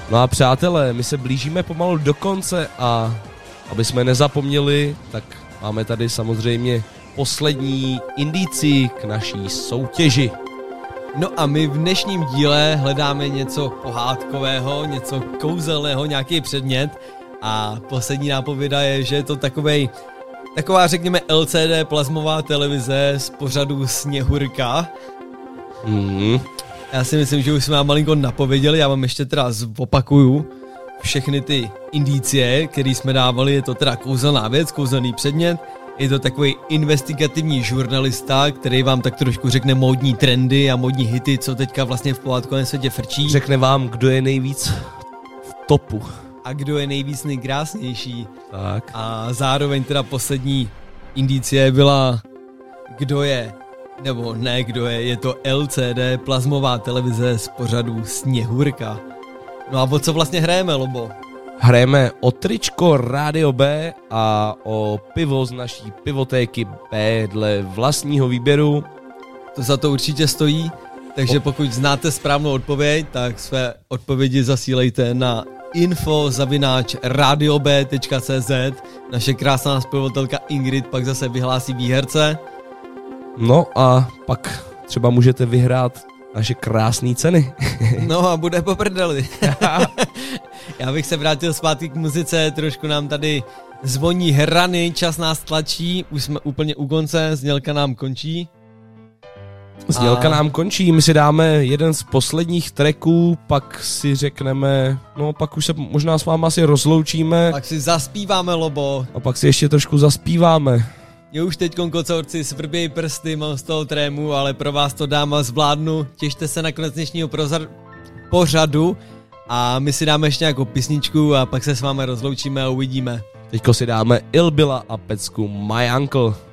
No a přátelé, my se blížíme pomalu do konce a aby jsme nezapomněli, tak máme tady samozřejmě poslední indici k naší soutěži. No a my v dnešním díle hledáme něco pohádkového, něco kouzelného, nějaký předmět a poslední nápověda je, že je to taková řekněme LCD plazmová televize z pořadu Sněhurka. Já si myslím, že už jsme vám malinko napověděli, já vám ještě teda zopakuju všechny ty indicie, které jsme dávali, je to teda kouzelná věc, kouzelný předmět, je to takový investigativní žurnalista, který vám tak trošku řekne módní trendy a módní hity, co teďka vlastně v pohádkovém světě frčí. Řekne vám, kdo je nejvíc v topu. A kdo je nejvíc nejkrásnější. Tak. A zároveň teda poslední indicie byla, kdo je, nebo ne kdo je to LCD plazmová televize z pořadu Sněhurka. No a o co vlastně hrajeme, Lobo? Hrajeme o tričko Rádio B a o pivo z naší pivotéky B dle vlastního výběru. To za to určitě stojí, takže pokud znáte správnou odpověď, tak své odpovědi zasílejte na info@radiob.cz. Naše krásná zpěvatelka Ingrid pak zase vyhlásí výherce. No a pak třeba můžete vyhrát naše krásné ceny. No a bude po prdeli. Já bych se vrátil zpátky k muzice, trošku nám tady zvoní hrany, čas nás tlačí, už jsme úplně u konce, znělka nám končí. Znělka nám končí, my si dáme jeden z posledních tracků, pak si řekneme, no pak už se možná s váma asi rozloučíme. Pak si zaspíváme, Lobo. A pak si ještě trošku zaspíváme. Je už teďkon kocourci, svrbějí prsty, mám z toho trému, ale pro vás to dám a zvládnu. Těšte se na konec dnešního pořadu a my si dáme ještě nějakou písničku a pak se s vámi rozloučíme a uvidíme. Teďko si dáme Ilbila a pecku My Uncle.